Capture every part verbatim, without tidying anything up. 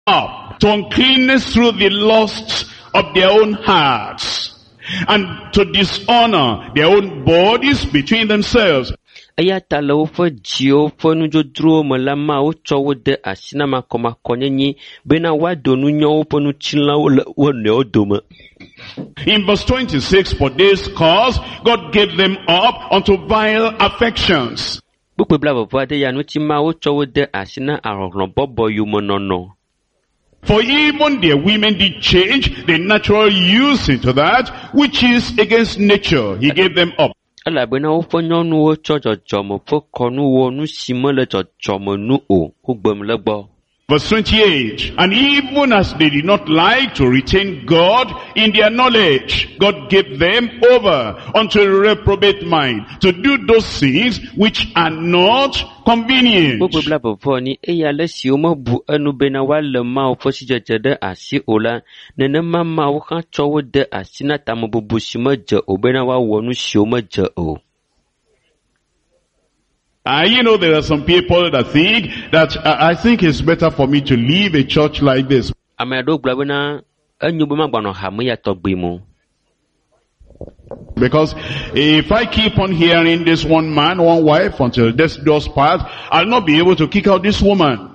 up to uncleanness through the lusts of their own hearts, and to dishonor their own bodies between themselves. Ayata la woƒe dziwo ƒe nudzodrowo me la ma wotsɔ wo de asi na makɔmakɔnyenye bena woaɖo nunyawo ƒe nutsilawo le wo nɔewo dome. In verse twenty-six, for this cause God gave them up unto vile affections. Kpukpe blaveve aɖe ya ŋuti ma wotsɔ wo de asi na ahlɔhlɔbɔbɔ yomenɔnɔ. For even their women did change the natural use into that which is against nature. He gave them up. Elabena woƒe nyɔnuwo tsɔ dzɔdzɔme ƒe kɔnu wɔ nu si mele dzɔdzɔme nu o, wogbem le gbɔ. Verse twenty-eight, and even as they did not like to retain God in their knowledge, God gave them over unto a reprobate mind to do those things which are not convenient. Gbogbo blaveve ni eya le siwo mebu enu bena woalé Mawu ƒe sidzedze ɖe asi o la, nenema Mawu hã tsɔ wo de asi na tamebubu si medze o bena woawɔ nu siwo medze o. Uh, you know, there are some people that think that uh, I think it's better for me to leave a church like this. Because if I keep on hearing this one man, one wife until this does pass, I'll not be able to kick out this woman.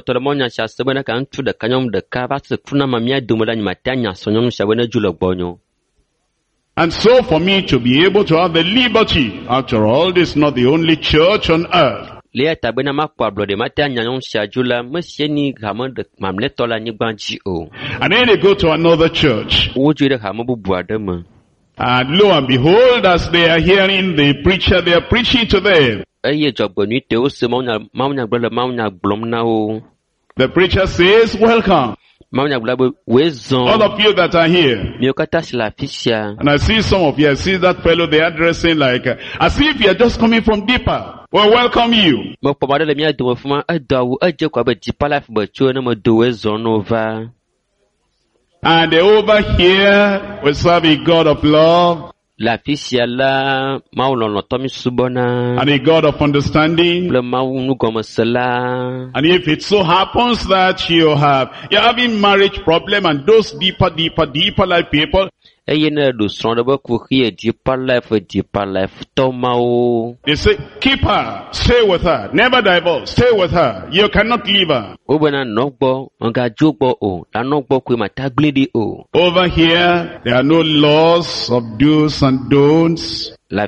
And so for me to be able to have the liberty, after all, this is not the only church on earth. And then they go to another church. And lo and behold, as they are hearing the preacher, they are preaching to them. The preacher says, welcome. All of you that are here. And I see some of you, I see that fellow, they are dressing like, uh, as if you are just coming from deeper. Well, welcome you. And over here, we serve a God of love. And a God of understanding. And if it so happens that you have, you're having marriage problem and those deeper, deeper, deeper life people, they say, keep her, stay with her, never divorce, stay with her, you cannot leave her. Over here, there are no laws of do's and don'ts. Here,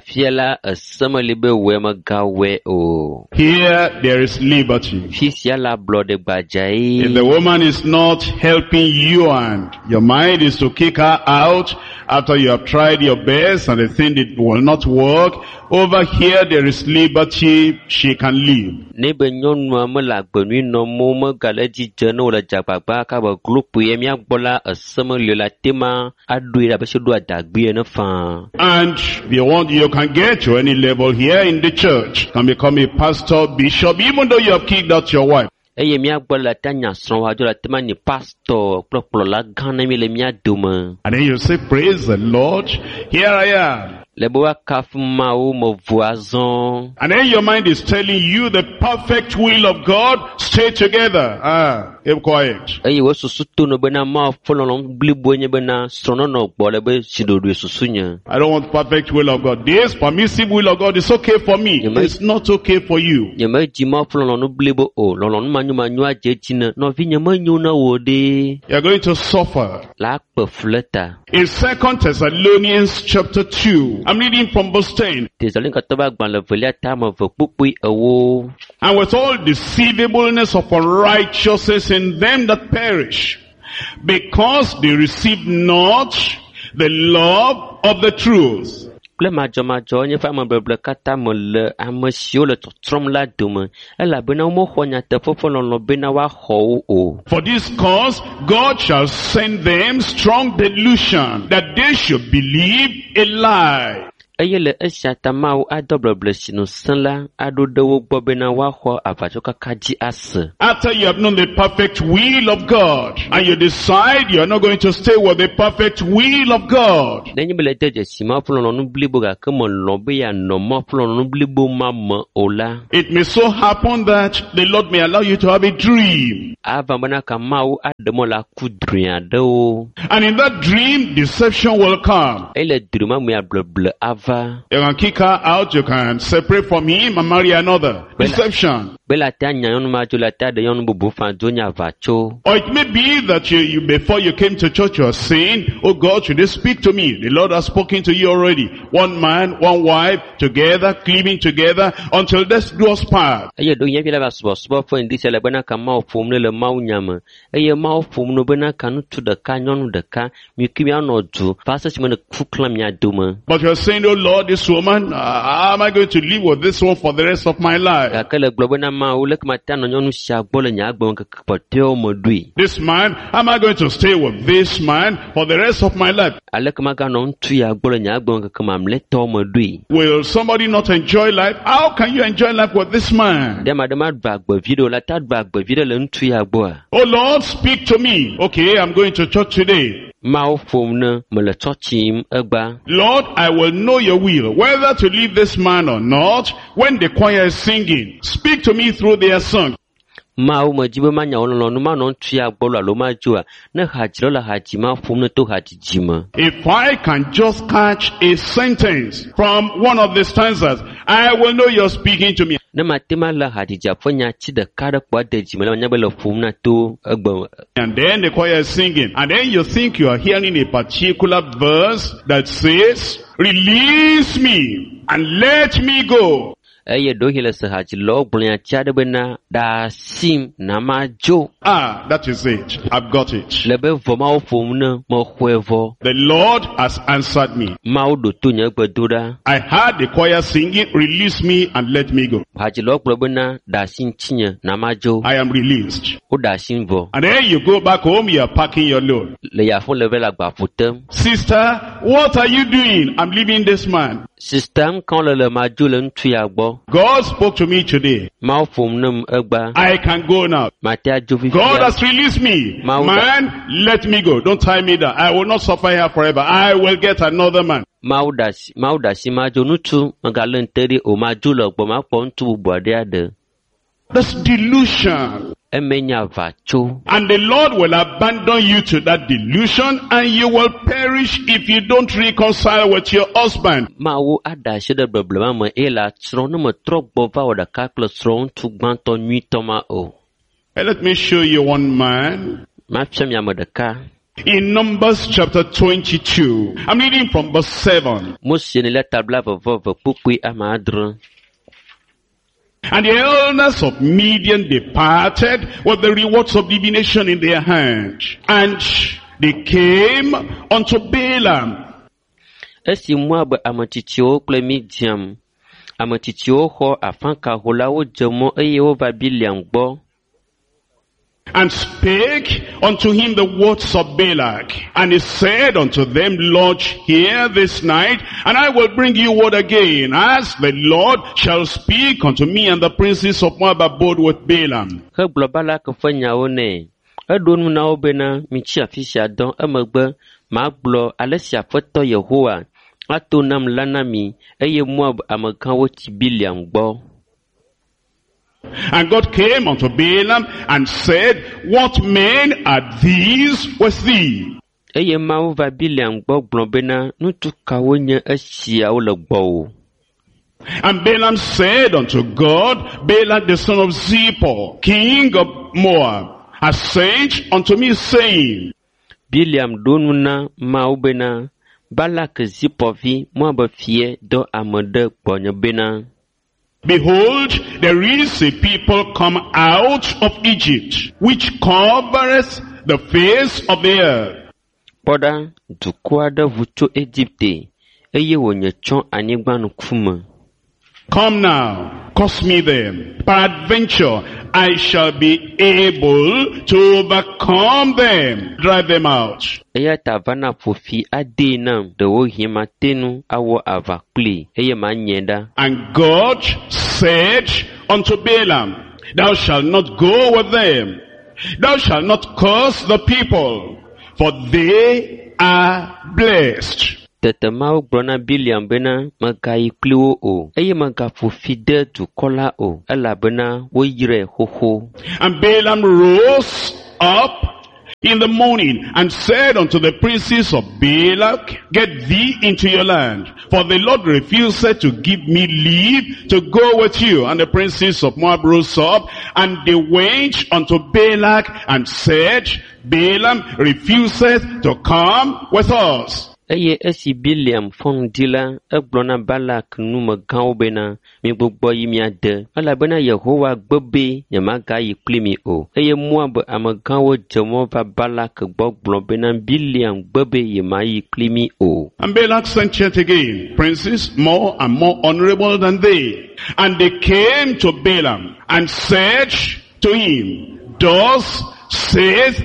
there is liberty. If the woman is not helping you and your mind is to kick her out after you have tried your best and the thing it will not work, over here there is liberty, she can leave. And if you want, you can get to any level here in the church. You can become a pastor, bishop, even though you have kicked out your wife. And then you say, praise the Lord, here I am. And then your mind is telling you the perfect will of God, stay together. Ah, keep quiet. I don't want perfect will of God. This permissive will of God is okay for me. It's not okay for you. You're going to suffer. In Second Thessalonians chapter two, I'm reading from verse ten. And with all deceivableness of unrighteousness in them that perish, because they receive not the love of the truth. For this cause, God shall send them strong delusion, that they should believe a lie. eye le esia ta mawo adɔble blesinu sela aɖo ɖe wo gbɔ bena woaxɔ aʋatsɔkaka dzi ase. After you have known the perfect will of God, and you decide you are not going to stay with the perfect will of God. Nenye bele de dzesi ma ƒe lɔlɔnu blibo gake me lɔ̃ be yeanɔ ma ƒe lɔlɔnu blibo ma me o la. It may so happen that the Lord may allow you to have a dream. Ava bena ka mawo aɖe mɔ le aku drui aɖewo. And in that dream, deception will come. Ele dri ma me ablɔble ava. You can kick her out, you can separate from him and marry another. Deception. Bela ta nya nyɔnu ma dzo la ta de nyɔnu bubu fa dzo nya va tso. Or it may be that you, you before you came to church you are saying, oh God, should they speak to me? The Lord has spoken to you already. One man, one wife, together, cleaving together, until death do us part. Eye do yevi la ba subo subo fo ndi se le bena ka ma ofom le ma unya me. Eye ma ofom no bena ka nutu deka nyɔnu deka mi kimi anɔ dzo va se me ne kukla mia dome. But you are saying, oh Lord, this woman, uh, how am I going to live with this one for the rest of my life? This man, how am I going to stay with this man for the rest of my life? Will somebody not enjoy life? How can you enjoy life with this man? Oh Lord, speak to me. Okay, I'm going to church today. Lord, I will know your will, whether to leave this man or not, when the choir is singing. Speak to me through their song. If I can just catch a sentence from one of the stanzas, I will know you're speaking to me. And then the choir is singing, and then you think you are hearing a particular verse that says, release me and let me go. Ah, that is it. I've got it. The Lord has answered me. I heard the choir singing, release me and let me go. I am released. And then you go back home, you are packing your load. Sister, what are you doing? I'm leaving this man. God spoke to me today. I can go now. God has released me. Man, let me go. Don't tie me down. I will not suffer here forever. I will get another man. That's delusion. And the Lord will abandon you to that delusion, and you will perish if you don't reconcile with your husband. And let me show you one man. In Numbers chapter twenty-two, I'm reading from verse seven. And the elders of Midian departed with the rewards of divination in their hand. And they came unto Balaam. And spake unto him the words of Balak. And he said unto them, lodge here this night, and I will bring you word again, as the Lord shall speak unto me. And the princes of Moab abode with Balaam. And God came unto Balaam and said, what men are these with thee? And Balaam said unto God, Balak the son of Zippor, king of Moab, has sent unto me, saying, behold, there is a people come out of Egypt, which covereth the face of the earth. Come now, cause me them. Peradventure, I shall be able to overcome them, drive them out. Eya tavana fofi adena de wo hima tenu awo avakli eye manyenda. And God said unto Balaam, thou shalt not go with them, thou shalt not curse the people, for they are blessed. Tete mau brona Biliam bena magai kliwo o eye maga fofi de tu kola o ela bena wo yire hoho. And Balaam rose up in the morning and said unto the princes of Balak, get thee into your land, for the Lord refused to give me leave to go with you. And the princes of Moab rose up, and they went unto Balak and said, Balaam refuseth to come with us. Eye esi Biliam fondila eblona Balak nume gãwo bena mi gbogbo yi miade elabena Yehowa gbebe nyemaga yi kpli mi o eye Moab amegãwo dze mɔ va Balak gbɔ gblɔ bena Biliam gbebe yema yi kpli mi o. And Balak sent yet again princes more and more honorable than they, and they came to Balaam and said to him, thus saith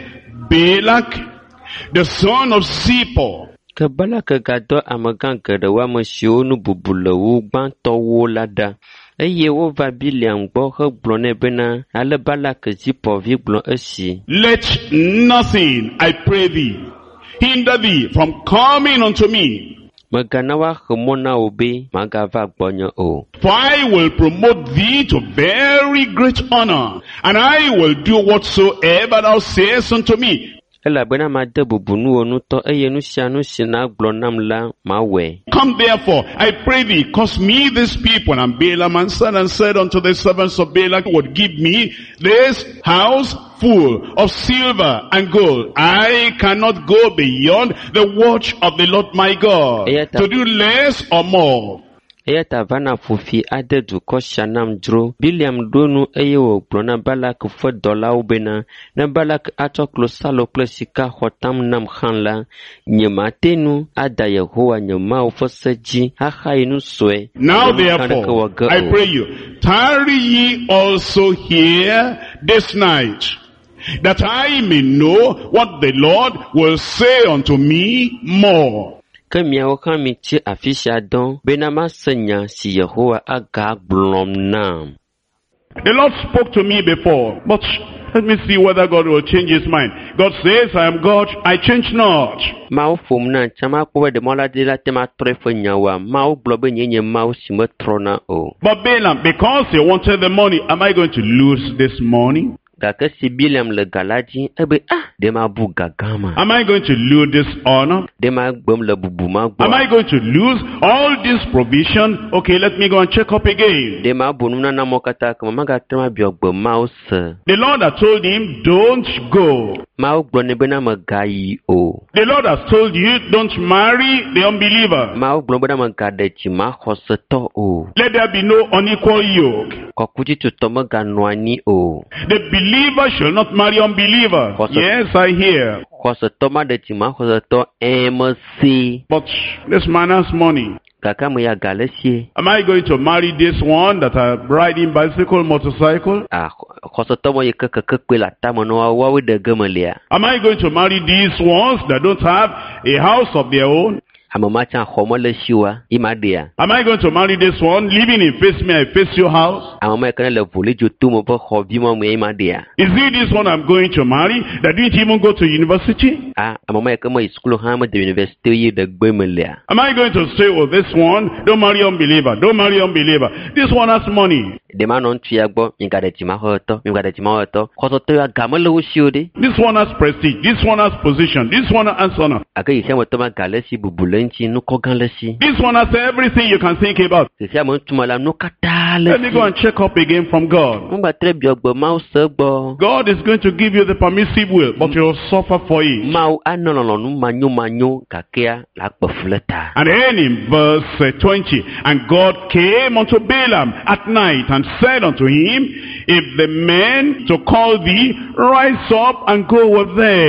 Balak the son of Zippor. Ke Balak gado amegan geɖewo ame siwo nu bubu le wo gbãtɔwo la ɖa eye wova Biliam gbɔ hegblɔ nɛ bena ale Balak Zippɔvi gblɔ esi. Let nothing, I pray thee, hinder thee from coming unto me. Megana woaxe mɔ na wo be magava gbɔnye o. For I will promote thee to very great honor, and I will do whatsoever thou sayest unto me. Elabena made bubu nuwo nutɔ eye nu sia nu si na gblɔ nam la mawɔe. Come therefore, I pray thee, cause me this people. And Balaam answered and said unto the servants of Balak, would give me this house full of silver and gold. I cannot go beyond the watch of the Lord my God, to do less or more. Eya ta vana fofi ade dukɔ shanam dzro. Biliam ɖo nu eye wògblɔ na Balak ƒe dɔlawo bena ne Balak atsɔ klosalo kple sika xɔ tam nam hã la, nyemate nu ada Yehowa nye Mawu ƒe se dzi axayi nu sue. Now therefore, I pray you, tarry ye also here this night, that I may know what the Lord will say unto me more. Ke miawo hã mitsi afi sia dɔn bena mase nya si Yehowa aga gblɔm nam. The Lord spoke to me before, but let me see whether God will change his mind. God says, I am God, I change not. Mawu ƒom na tsama kpɔ be demɔladi la tema trɔ eƒe nyawoa, Mawu gblɔ be nye nye Mawu si me trɔna o. But Balaam, because he wanted the money, am I going to lose this money? Gake si Biliam le gala dzi ebe ah de ma bu gagama. Am I going to lose this honor? De ma gbem le bubu ma gbɔ. Am I going to lose all this provision? Okay, let me go and check up again. De ma bu nunana mɔ katã ke mama gate ma biɔ gbe Mawu se. The Lord had told him, don't go. Mawu gblɔ nɛ bena megayi o. The Lord has told you, don't marry the unbeliever. Mawu gblɔ bena megaɖe dzi ma xɔsetɔ o. Let there be no unequal yoke. Kɔkutsitsotɔ meganɔ anyi o. The believer shall not marry unbeliever. Yes, I hear. Xɔsetɔ ma ɖe dzi ma xɔsetɔ ɛmɛ se. But this man has money. Kaka me ya gale sie. Am I going to marry this one that are riding bicycle, motorcycle? Ah, xɔsetɔ mo ye ke keke kpe la tame no wawoe de geme lia. Am I going to marry these ones that don't have a house of their own? Ame ma tsã xɔme le si wa, ima ɖea. Am I going to marry this one living in face me, I face your house? Ame ma yi ke ne le volidzo tome ƒe xɔ vi ma me ima ɖea. Is it this one I'm going to marry that didn't even go to university? Ah, ame ma yi ke me yi skulu hã me de university yi de gbe me lea. Am I going to say, oh, this one, don't marry unbeliever, don't marry unbeliever. This one has money. De ma nɔ ŋutsu ya gbɔ, mi gaɖe dzi ma xɔetɔ, mi gaɖe dzi ma xɔetɔ. Xɔsetɔ ya game le wo si o de. This one has prestige, this one has position, this one has honor. Ake yi sia me tɔ ma gale si bubu le ŋuti nukɔ gã le si. This one has everything you can think about. Sisia me ŋutu me la nu katã le si. Let me go and check up again from God. Ŋgba tre biɔ gbe Mawu se gbɔ. God is going to give you the permissive will, but you will suffer for it. Mawu anɔ lɔlɔnu manyo manyo gakea la kpe fu le ta. And then in verse uh, twenty, and God came unto Balaam at night and said unto him, if the men to call thee, rise up and go with them.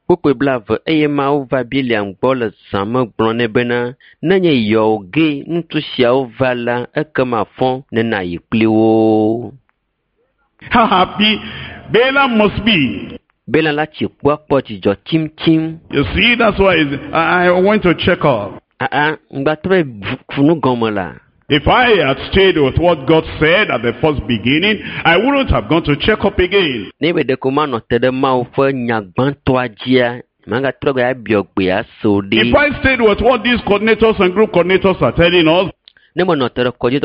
Kpokpe blave eye Mawu va Biliam gbɔ le zã me gblɔ nɛ bena nenye yewo ge ŋutsu siawo va la ekema fɔ nena yi kpli wo. How happy Balaam must be. Balaam la tsi kpɔ kpɔ dzidzɔ tim tim. You see, that's why I went to check up. Ah ah, ngbatrɔ funu gɔme la. If I had stayed with what God said at the first beginning, I wouldn't have gone to check up again. If I stayed with what these coordinators and group coordinators are telling us, and what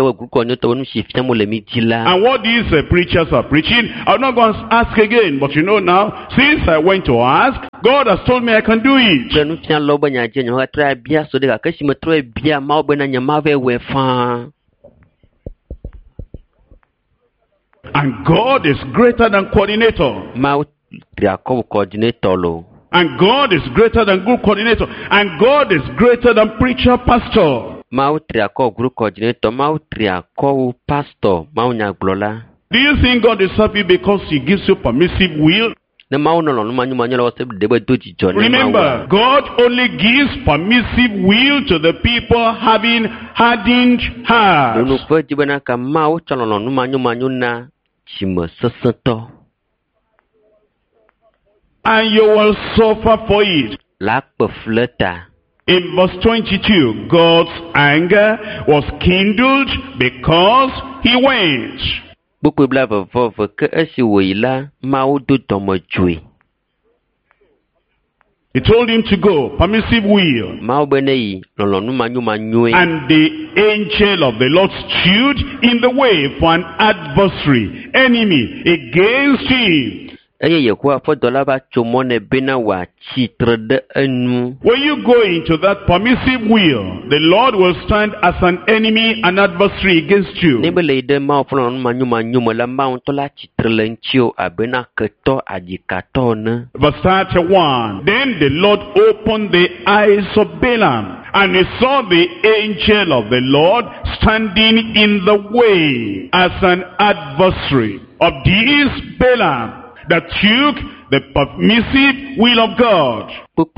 these uh, preachers are preaching, I'm not going to ask again. But you know now, since I went to ask, God has told me I can do it. And God is greater than coordinator. And God is greater than group coordinator. And God is greater than preacher, pastor. Mau triako group coordinator, mau triako pastor, mau nyaglola. Do you think God is happy because He gives you permissive will? Remember, God only gives permissive will to the people having hardened hearts. And you will suffer for it. In verse twenty-two, God's anger was kindled because He went. He told him to go, permissive will. And the angel of the Lord stood in the way for an adversary, enemy against him. When you go into that permissive will, the Lord will stand as an enemy, an adversary against you. Verse thirty-one. Then the Lord opened the eyes of Balaam, and he saw the angel of the Lord standing in the way as an adversary of this Balaam that took the permissive will of God.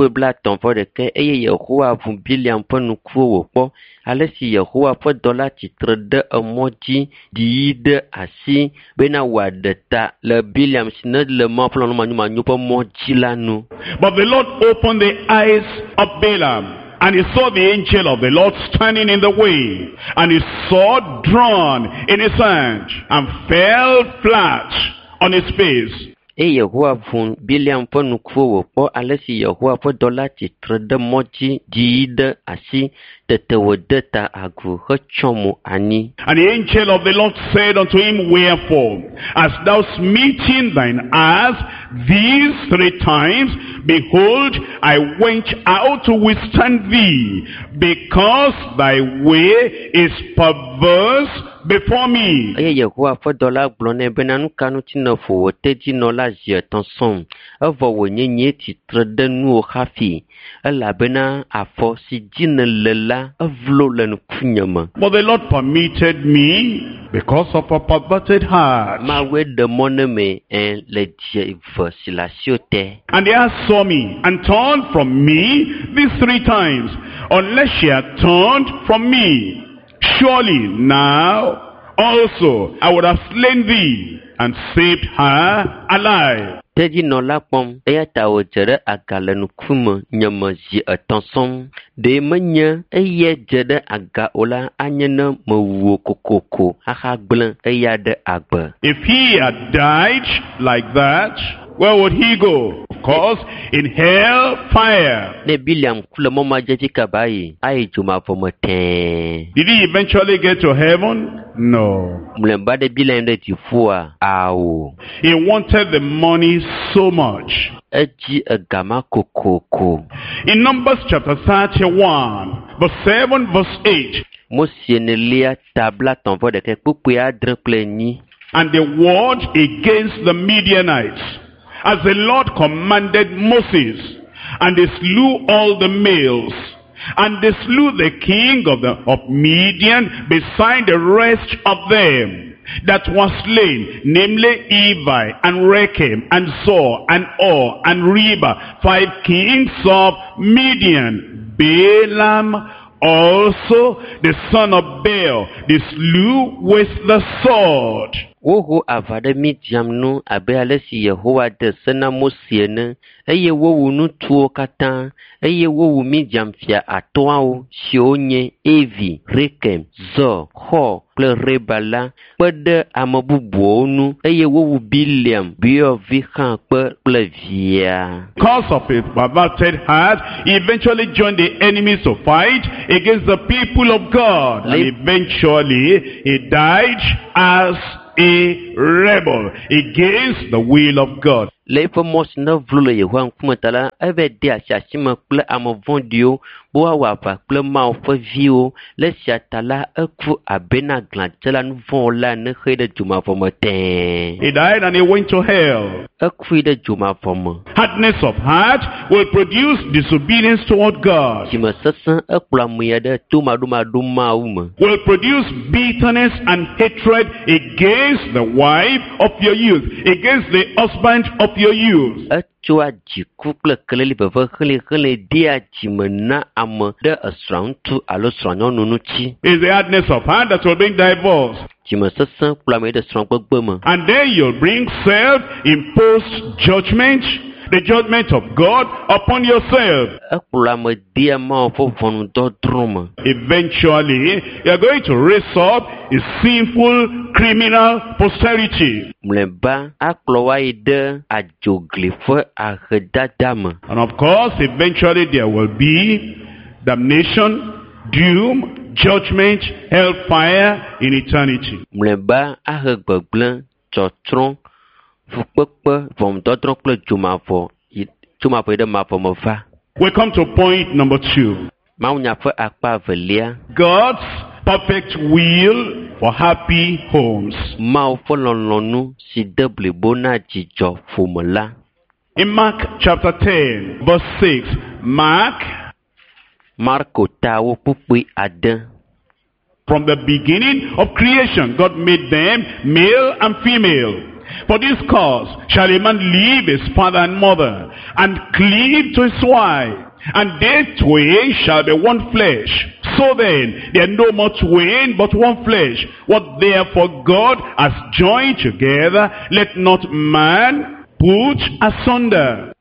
But the Lord opened the eyes of Balaam, and he saw the angel of the Lord standing in the way, and his sword drawn in his hand, and fell flat on his face. Et Yehowa vun Biliam ƒe nukuwo wòkpɔ ale si Yehowa ƒe dɔla tsitre ɖe mɔ dzi dii ɖe asi tete wòde ta agu hetsyɔ mo anyi. And the angel of the Lord said unto him, Wherefore, hast thou smitten thine ass these three times? Behold, I went out to withstand thee, because thy way is perverse before me. Eye Yehowa ƒe dɔla gblɔ nɛ bena nu ka ŋuti nèƒo wò tedzinɔla zi etɔ̃ sɔm, evɔ wònye nye tsitre ɖe nuwo hafi, elabena afɔ si dzi nèle la evlo le ŋkunye me. But the Lord permitted me because of a perverted heart. Mawe ɖe mɔ ne me en le dze ve si le asiwo te. And the ass saw me and turned from me these three times, unless she had turned from me. Surely now also I would have slain thee and saved her alive. Tedzinɔla kpɔm eya ta wòdze ɖe aga le ŋkume nye me zi etɔ̃ sɔm. Ɖe menye eye dze ɖe aga o la anye ne mewuwo kokoko axa gblẽ eya ɖe agbe. If he had died like that, where would he go? Of course, in hell fire. Ne Biliam ku le mɔ ma dze dzi kaba yi ayi dzomavɔ me tɛɛ. Did he eventually get to heaven? No. Mlɛba ɖe Biliam ɖe dziƒoa? Awo. He wanted the money so much. Edzi egama kokoko. In Numbers chapter thirty-one, verse seven, verse eight. Mosie ne lia tabla tɔnvɔ ɖeke kpukpui adre kple nyi. And they warred against the Midianites, as the Lord commanded Moses, and they slew all the males, and they slew the king of the of Midian beside the rest of them. that were slain, namely Evi and Rechem and Zor and Or and Reba, five kings of Midian. Balaam also, the son of Beor, they slew with the sword. Woho avade Midian no abe alesi Yehowa de sena Mose ne eye wowu nu tuo katan eye wowu Midian fia atoao shionye Evi Rekem Zor Ho ple Rebala pede amabubuo nu eye wowu Biliam bio vikan ple via. Because of it, perverted heart, he eventually joined the enemies to fight against the people of God, and eventually he died as a rebel against the will of God. Lefa mos na vlule Yehowa nkumatala eve dia shashima ple amovondio boa wapa ple ma fa vio le shatala aku abena glantela nvola ne khede juma fomote. He died and he went to hell. Aku de juma fomo. Hardness of heart will produce disobedience toward God. Kima sasa akula muyade tuma duma duma uma. Will produce bitterness and hatred against the wife of your youth, against the husband of your youth. Achua jikukle keleli beve khele khele dia jimena am de asrantu alo sranyo nunuchi. Is the hardness of heart that will bring divorce. Jimasa plame de strong gbema. And then you'll bring self-imposed judgment, the judgment of God upon yourself. Eventually, you're going to raise up a sinful criminal posterity. And of course, eventually there will be damnation, doom, judgment, hellfire in eternity. We come to point number two. God's perfect will for happy homes. In Mark chapter ten, verse six, Mark, from the beginning of creation, God made them male and female. For this cause shall a man leave his father and mother, and cleave to his wife, and they twain shall be one flesh. So then, they are no more twain, but one flesh. What therefore God has joined together, let not man put asunder.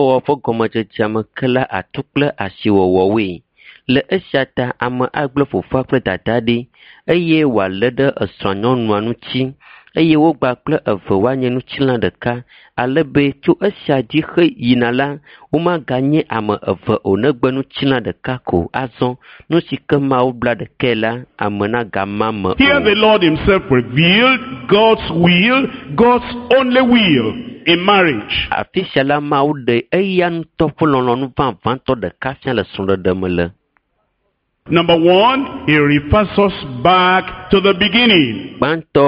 Le esata ama agble fofa kple dadade eye wa lede esranyɔnua ŋuti eye wogba kple eve wanye ŋutilã ɖeka ale be tso esia dzi xe yina la womaganye ame eve o negbe ŋutilã ɖeka ko azɔ nu si ke Mawu bla ɖeke la ame na gama me o. Here the Lord himself revealed God's will, God's only will in marriage. Afisia la Mawu de eya ŋutɔ ƒe lɔlɔ̃nu vavãtɔ ɖeka fia le srɔ̃ɖeɖe me le. Number one, he refers us back to the beginning.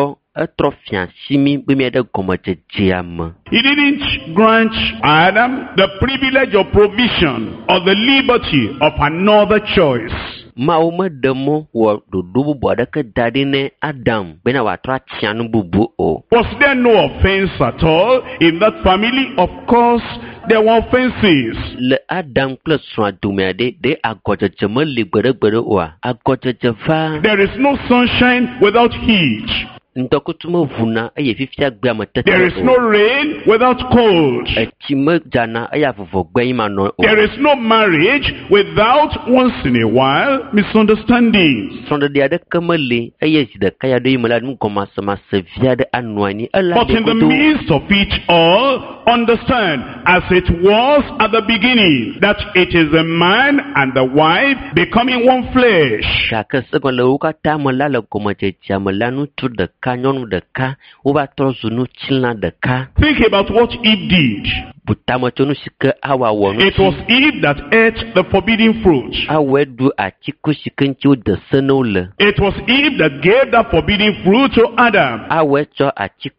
He didn't grant Adam the privilege of provision or the liberty of another choice. Was there no offense at all in that family? Of course, there were offenses. There is no sunshine without heat. There is no rain without cold. There is no marriage without once in a while misunderstandings. But in the midst of it all, understand, as it was at the beginning, that it is the man and the wife becoming one flesh. Think about what Eve did. It was Eve that ate the forbidden fruit. It was Eve that gave that forbidden fruit to Adam.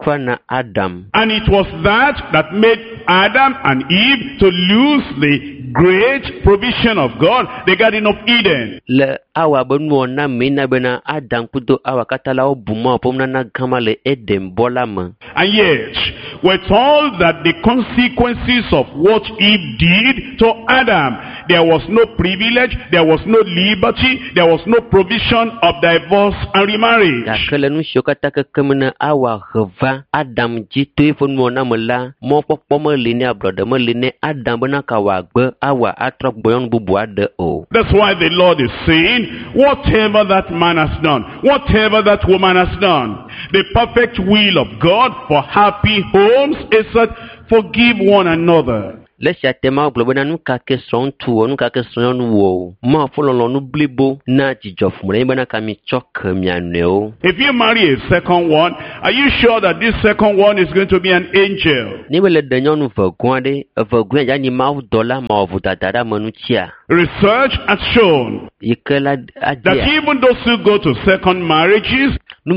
And it was that that made Adam and Eve to lose the great provision of God, the Garden of Eden. Le awa benu na mena bena Adam kudo awa katala obuma pomna na gama le Eden bolama. And yet, with all that the consequences of what Eve did to Adam, there was no privilege, there was no liberty, there was no provision of divorce and remarriage. Dakele nu shokata ke kemena awa heva Adam jitu ifonu na mela mo popo mo line abroda mo line Adam bena kawa gbe awa atrok boyon bubu ade o. That's why the Lord is saying, whatever that man has done, whatever that woman has done, the perfect will of God for happy homes is that forgive one another. Lesha tema globena nu ka kesron tu nu ka kesron wo ma fololo nu blibo na jijof mure bana kami chok mianeo. If you marry a second one, are you sure that this second one is going to be an angel? Ni bele denyo nu vagwande vagwen ya ni ma dola ma vutadara manuchia. Research has shown that even those who go to second marriages,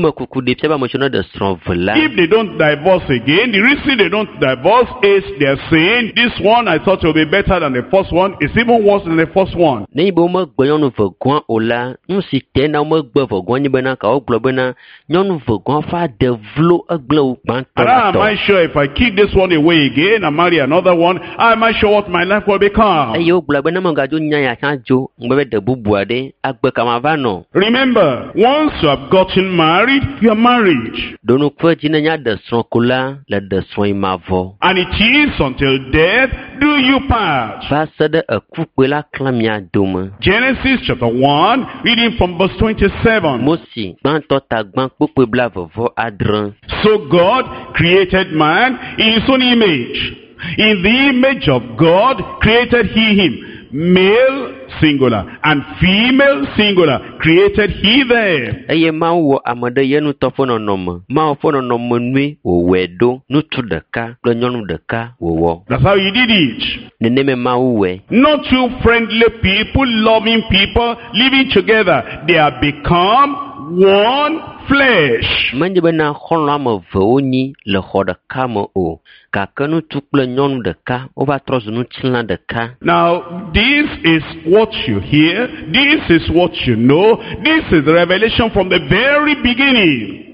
if they don't divorce again, the reason they don't divorce is they're saying, this one I thought will be better than the first one, it's even worse than the first one. And how am I sure if I kick this one away again and marry another one, how am I sure what my life will become? Remember, once you have gotten married, you are married. And it is until death do you part. Genesis chapter one, reading from verse twenty-seven. So God created man in his own image. In the image of God created he him. Male singular and female singular created he them. Eye ma wo amade yenu tofono nomo ma ofono nomo nwi wo wedo nutu deka lo nyonu deka wo. That's how he did it. Neneme ma uwe. Not two friendly people, loving people living together. They have become one flesh. Manje bena khonla mo voni le khoda kamo o ka kanu tukle nyonu deka over trust nu china deka. Now this is what you hear, this is what you know, this is the revelation from the very beginning.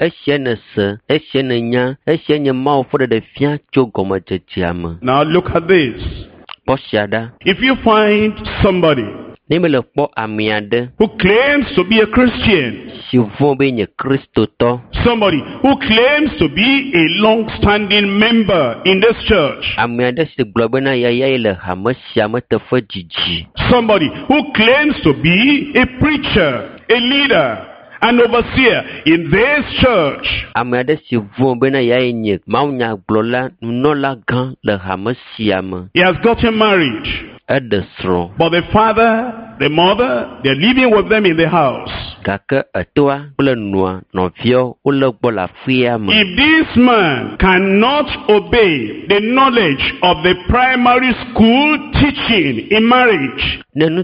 Now look at this. If you find somebody who claims to be a Christian, somebody who claims to be a long-standing member in this church, somebody who claims to be a preacher, a leader, an overseer in this church, he has gotten married. But the father, the mother, they're living with them in the house. If this man cannot obey the knowledge of the primary school teaching in marriage, or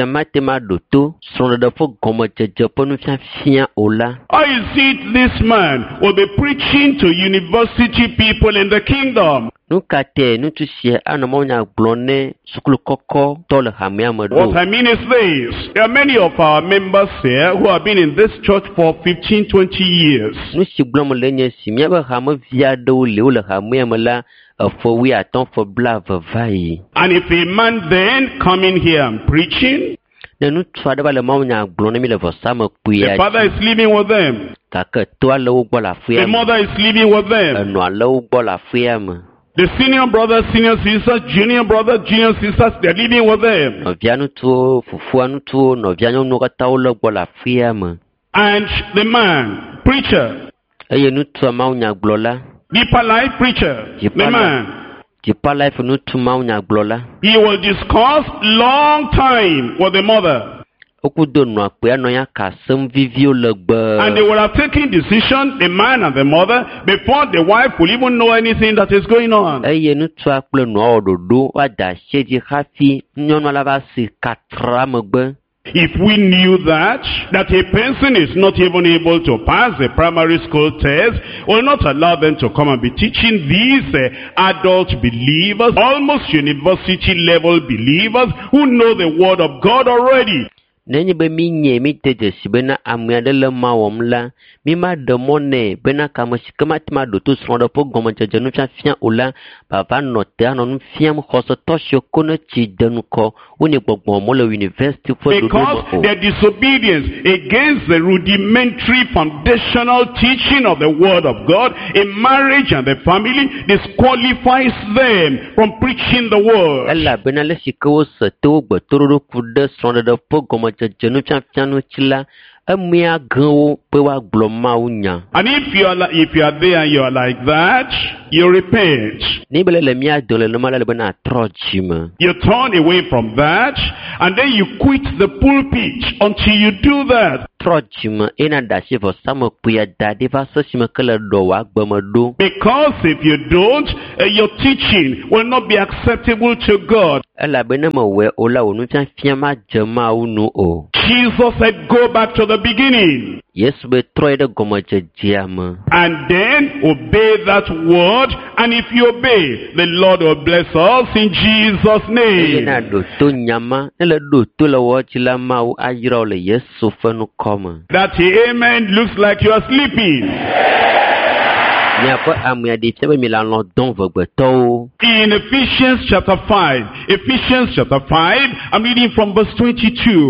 is it this man will be preaching to university people in the kingdom? What I mean is this. There are many of our members here who have been in this church for fifteen, twenty years. And if a man then coming here and preaching, the father is living with them, the mother is living with them, the senior brothers, senior sisters, junior brothers, junior sisters, they're living with them. And the man, preacher, deeper life preacher, the man, he will discuss long time with the mother. And they will have taken decision, the man and the mother, before the wife will even know anything that is going on. If we knew that, that a person is not even able to pass the primary school test, will not allow them to come and be teaching these uh, adult believers, almost university level believers, who know the word of God already. Nenye be mi nye mi tejesi bena amyadele ma womla mi ma demone bena kama sikama tima do to sonda po goma janu cha fian ola baba note anon fiam khoso tosho kono chi denuko uni gbogbo mo le university for do because their disobedience against the rudimentary foundational teaching of the word of God in marriage and the family disqualifies them from preaching the word. Allah bena le sikawo se to gbo tororo kude sonda do po goma janu cha fian chila. And if you are if you are there and you are like that, you repent. You turn away from that, and then you quit the pulpit until you do that. Because if you don't, uh, your teaching will not be acceptable to God. Jesus said, go back to the beginning. Yes, we try the and then obey that word, and if you obey, the Lord will bless us in Jesus' name. That amen looks like you are sleeping. In Ephesians chapter five, Ephesians chapter five, I'm reading from verse twenty-two.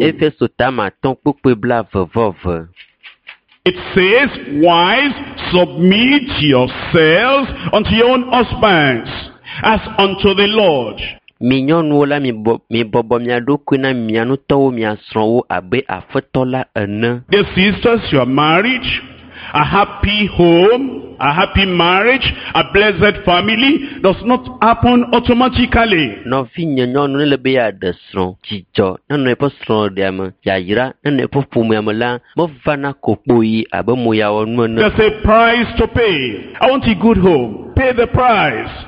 It says, wives, submit yourselves unto your own husbands, as unto the Lord. The sisters, you are married, a happy home, a happy marriage, a blessed family does not happen automatically. There's a price to pay. I want a good home. Pay the price.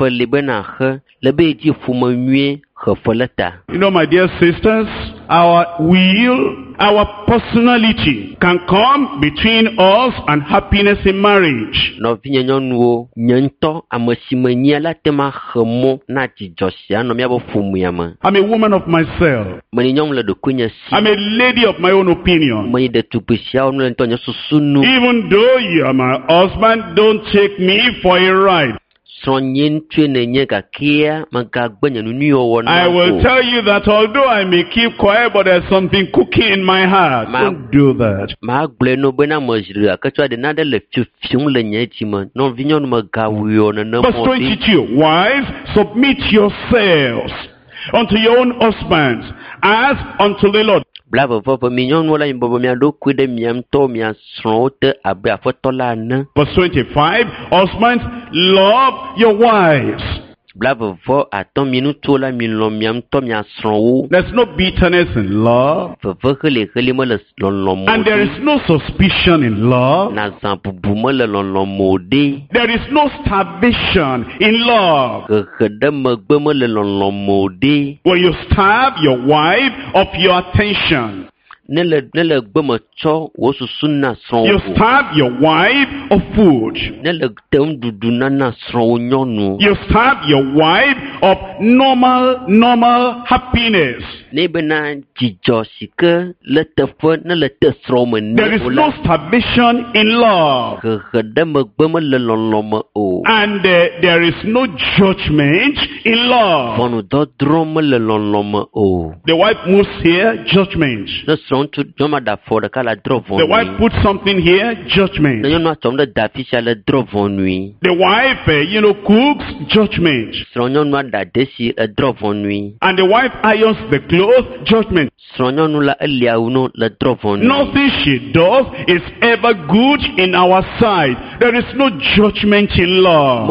You know, my dear sisters, our will, our personality can come between us and happiness in marriage. I'm a woman of myself. I'm a lady of my own opinion. Even though you are my husband, don't take me for a ride. I will tell you that although I may keep quiet, but there's something cooking in my heart. Don't do that. Verse twenty-two, wives, submit yourselves unto your own husbands, as unto the Lord. Verse twenty-five, husbands, love your wives. There's no bitterness in love, and there is no suspicion in love. There is no starvation in love. When you starve your wife of your attention, you starve your wife of food. You starve your wife of normal, normal happiness. There is no starvation in love. And uh, there is no judgment in love. The wife moves here, judgment. The wife puts something here, judgment. The wife, uh, you know, cooks, judgment. And the wife irons the clothes, judgment. Nothing she does is ever good in our sight. There is no judgment in love.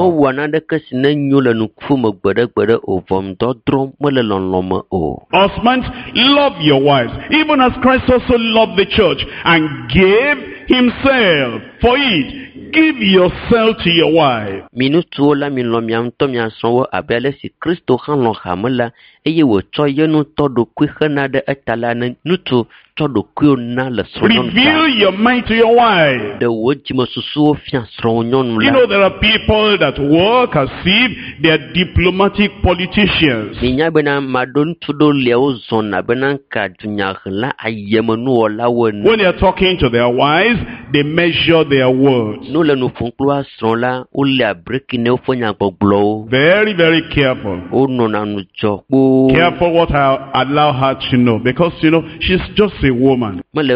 Husbands, love your wives, even as Christ also loved the church and gave himself for it. give yourself to your wife. Minutu la mi lo mia nto mia sonwo abele si Kristo han lo hamela eye wo cho yenu to do kwi hana de etala na nutu to do kwi na le so. Reveal your mind to your wife. De wo ji mo susu ofia so nyon la. You know there are people that work as if they are diplomatic politicians. Ninya bena madon tudo leo zona bena ka dunya la ayemanu ola won. When they are talking to their wives, they measure their words. No le no fonklo asron la o le breaking ne ofonya gbogbo. Very, very careful. O no na nu jokpo. Careful what I allow her to know, because you know she's just a woman. And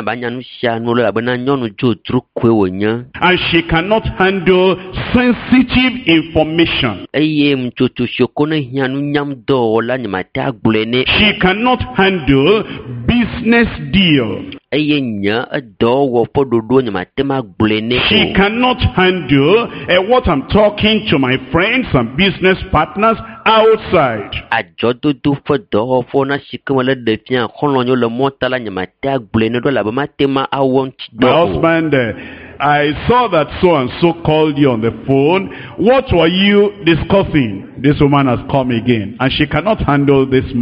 she cannot handle sensitive information. She cannot handle business deal. She cannot handle uh, what I'm talking to my friends and business partners outside. My husband, uh, I saw that so and so called you on the phone. What were you discussing? This woman has come again, and she cannot handle this man.